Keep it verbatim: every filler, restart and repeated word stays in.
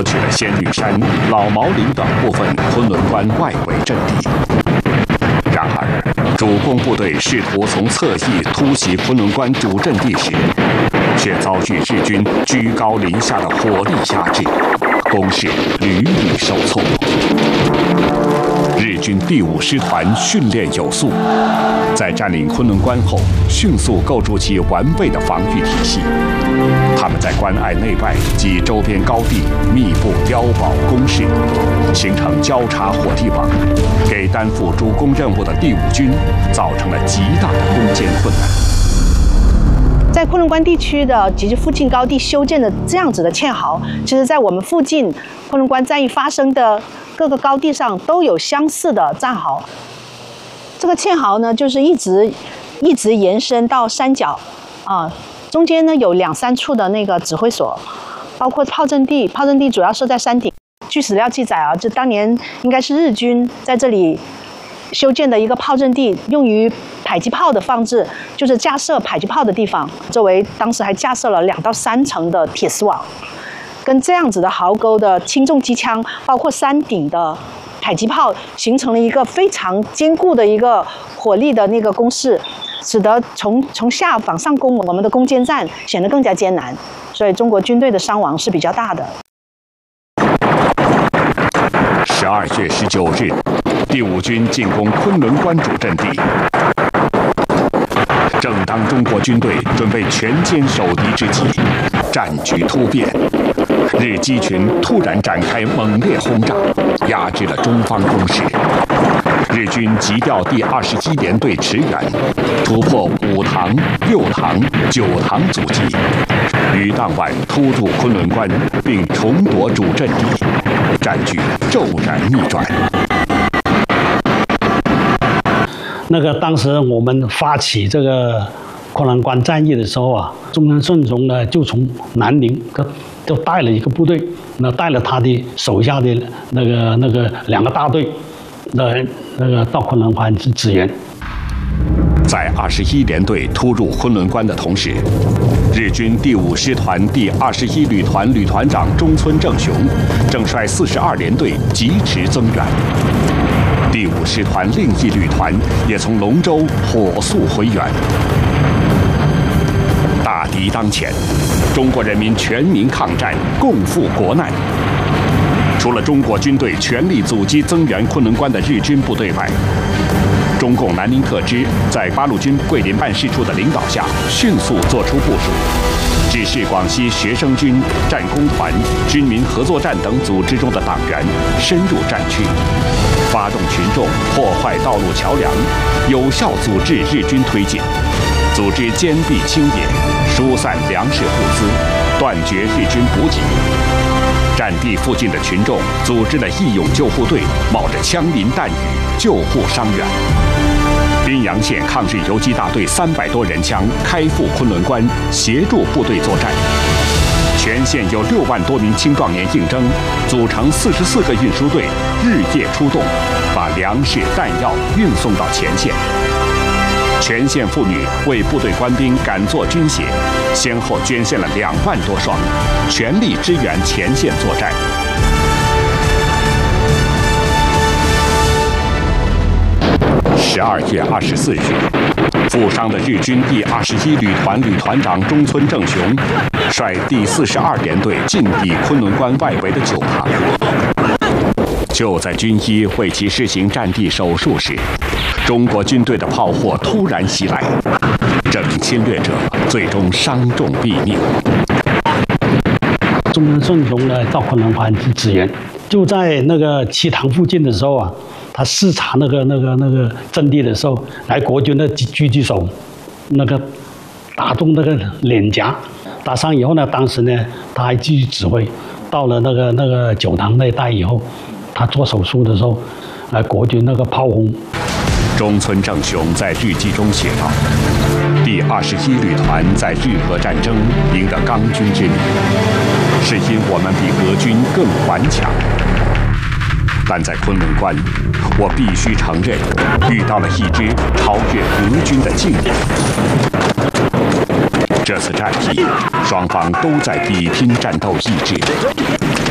取了仙女山、老毛岭等部分昆仑关外围阵地。然而，主攻部队试图从侧翼突袭昆仑关主阵地时，却遭遇日军居高临下的火力压制，攻势屡屡受挫。日军第五师团训练有素，在占领昆仑关后，迅速构筑起完备的防御体系。他们在关隘内外及周边高地密布碉堡工事，形成交叉火力网，给担负主攻任务的第五军造成了极大的攻坚困难。 在昆仑关地区的及其附近高地修建的这样子的堑壕，其实在我们附近昆仑关战役发生的各个高地上都有相似的战壕。这个堑壕呢，就是一直一直延伸到山脚，啊，中间呢有两三处的那个指挥所，包括炮阵地，炮阵地主要设在山顶。据史料记载啊，就当年应该是日军在这里修建的一个炮阵地，用于迫击炮的放置，就是架设迫击炮的地方。周围当时还架设了两到三层的铁丝网，跟这样子的壕沟的轻重机枪，包括山顶的迫击炮，形成了一个非常坚固的一个火力的那个攻势，使得从从下往上攻，我们的攻坚战显得更加艰难。所以中国军队的伤亡是比较大的。 十二月十九日，第五军进攻昆仑关主阵地。正当中国军队准备全歼守敌之际，战局突变，日机群突然展开猛烈轰炸，压制了中方攻势。日军急调第二十一联队驰援，突破五塘、六塘、九塘阻击，于当晚突入昆仑关，并重夺主阵地，战局骤然逆转。 那个当时我们发起这个昆仑关战役的时候啊，中山顺雄呢就从南宁就就带了一个部队，那带了他的手下的那个那个两个大队，那那个到昆仑关去支援。 在二十一联队突入昆仑关的同时，日军第五师团第二十一旅团旅团长中村正雄正率四十二联队疾驰增援。第五师团另一旅团也从龙州火速回援。大敌当前，中国人民全民抗战，共赴国难。除了中国军队全力阻击增援昆仑关的日军部队外，中共南宁特支在八路军桂林办事处的领导下，迅速作出部署，指示广西学生军、战工团、军民合作战等组织中的党员深入战区，发动群众破坏道路桥梁，有效阻止日军推进，组织坚壁清野，疏散粮食物资，断绝日军补给。战地附近的群众组织了义勇救护队，冒着枪林弹雨救护伤员。宾阳县抗日游击大队三百多人枪开赴昆仑关，协助部队作战。全县有六万多名青壮年应征，组成四十四个运输队，日夜出动，把粮食弹药运送到前线。全县妇女为部队官兵赶做军鞋，先后捐献了两万多双，全力支援前线作战。十二月二十四日，负伤的日军第二十一旅团旅团长中村正雄率第四十二联队进抵昆仑关外围的九塘。就在军医为其施行战地手术时，中国军队的炮火突然袭来，这名侵略者最终伤重毙命。 中山顺雄呢到昆仑关去支援，就在那个七塘附近的时候啊，他视察那个那个那个阵地的时候，来国军的狙击手那个打中那个脸颊，打伤以后呢，当时呢他还继续指挥，到了那个那个九塘那一带以后，他做手术的时候，来国军那个炮轰。 中村正雄在日记中写道：“第二十一旅团在日俄战争赢得刚军之名，是因我们比俄军更顽强。但在昆仑关，我必须承认，遇到了一支超越俄军的劲旅。这次战役，双方都在比拼战斗意志。